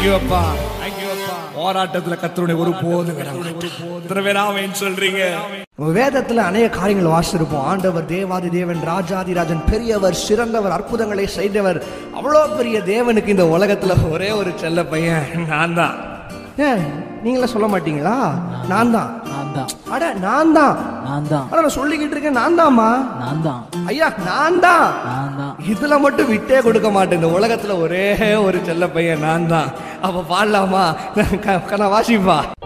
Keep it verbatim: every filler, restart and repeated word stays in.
Thank you அப்பா, thank you அப்பா. போராட்டத்துல கர்த்தருடைய ஒரு போது விடாம சொல்றீங்க. வேதத்துல அநேக காரியங்கள் வாசிச்சிருப்போம். ஆண்டவர் தேவாதி தேவன், ராஜாதி ராஜன், பெரியவர், சிறந்தவர், அற்புதங்களை செய்தவர். அவ்வளோ பெரிய தேவனுக்கு இந்த உலகத்துல ஒரே ஒரு செல்ல பையன் நான் தான். ஏன் நீங்களே சொல்ல மாட்டீங்களா? நான் தான், நான் தான், அட நான் தான், நான் தான், அட நான் சொல்லிக்கிட்டு இருக்கேன் நான் தான்மா, நான் தான், ஐயா நான் தான், நான் தான். இதுல மட்டும் விட்டே கொடுக்க மாட்டேன். இந்த உலகத்துல ஒரே ஒரு செல்ல பையன் நான் தான். அப்ப பாடலாமா? வாசிப்பா.